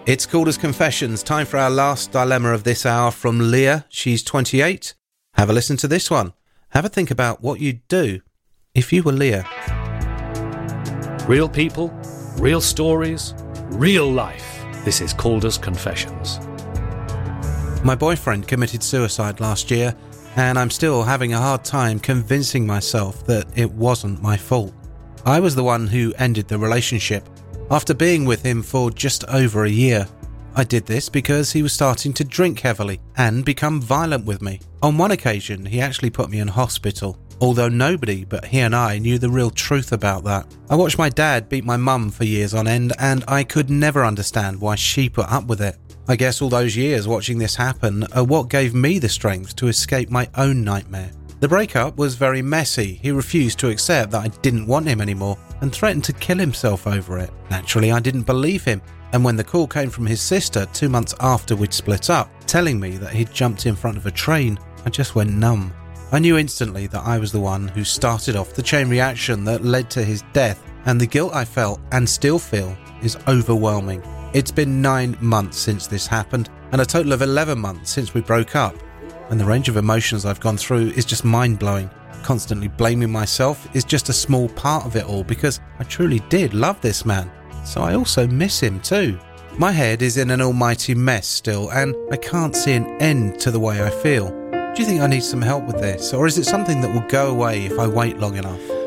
It's called as Confessions. Time for our last dilemma of this hour from Leah. She's 28. Have a listen to this one. Have a think about what you'd do if you were Leah. Real people, real stories, real life. This is called as Confessions. My boyfriend committed suicide last year, and I'm still having a hard time convincing myself that it wasn't my fault. I was the one who ended the relationship after being with him for just over a year. I did this because he was starting to drink heavily and become violent with me. On one occasion, he actually put me in hospital, although nobody but he and I knew the real truth about that. I watched my dad beat my mum for years on end, and I could never understand why she put up with it. I guess all those years watching this happen are what gave me the strength to escape my own nightmare. The breakup was very messy. He refused to accept that I didn't want him anymore and threatened to kill himself over it. Naturally, I didn't believe him, and when the call came from his sister 2 months after we'd split up, telling me that he'd jumped in front of a train, I just went numb. I knew instantly that I was the one who started off the chain reaction that led to his death, and the guilt I felt and still feel is overwhelming. It's been 9 months since this happened, and a total of 11 months since we broke up. And the range of emotions I've gone through is just mind-blowing. Constantly blaming myself is just a small part of it all because I truly did love this man. So I also miss him too. My head is in an almighty mess still, and I can't see an end to the way I feel. Do you think I need some help with this, or is it something that will go away if I wait long enough?